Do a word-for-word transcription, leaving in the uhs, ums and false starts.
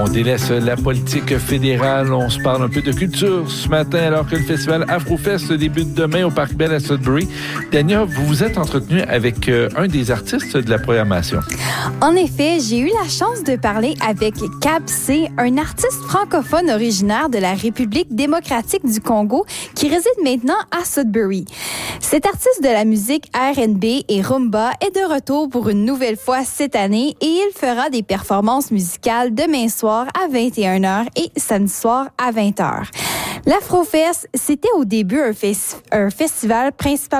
On délaisse la politique fédérale, on se parle un peu de culture ce matin alors que le festival Afrofest débute demain au Parc Bell à Sudbury. Tania, vous vous êtes entretenue avec euh, un des artistes de la programmation. En effet, j'ai eu la chance de parler avec Cab C, un artiste francophone originaire de la République démocratique du Congo qui réside maintenant à Sudbury. Cet artiste de la musique R and B et rumba est de retour pour une nouvelle fois cette année et il fera des performances musicales demain soir à vingt et une heures et samedi soir à vingt heures. L'Afrofest, c'était au début un, fes- un festival principalement